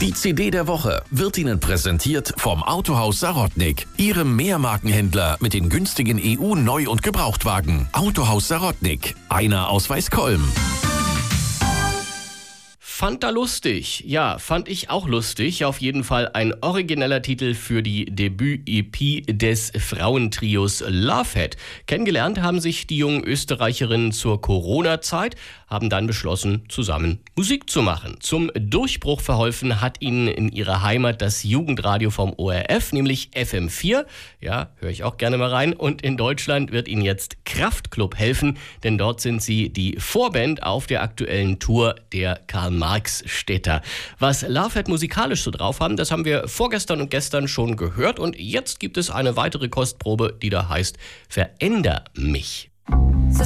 Die CD der Woche wird Ihnen präsentiert vom Autohaus Sarotnik, Ihrem Mehrmarkenhändler mit den günstigen EU-Neu- und Gebrauchtwagen. Autohaus Sarotnik, einer aus Weißkolm. Fand er lustig. Ja, fand ich auch lustig. Auf jeden Fall ein origineller Titel für die Debüt-EP des Frauentrios Lovehead. Kennengelernt haben sich die jungen Österreicherinnen zur Corona-Zeit, haben dann beschlossen, zusammen Musik zu machen. Zum Durchbruch verholfen hat ihnen in ihrer Heimat das Jugendradio vom ORF, nämlich FM4. Ja, höre ich auch gerne mal rein. Und in Deutschland wird ihnen jetzt Kraftklub helfen, denn dort sind sie die Vorband auf der aktuellen Tour der Karl-Marx-Städter. Was Lovehead musikalisch so drauf haben, das haben wir vorgestern und gestern schon gehört. Und jetzt gibt es eine weitere Kostprobe, die da heißt Veränder mich.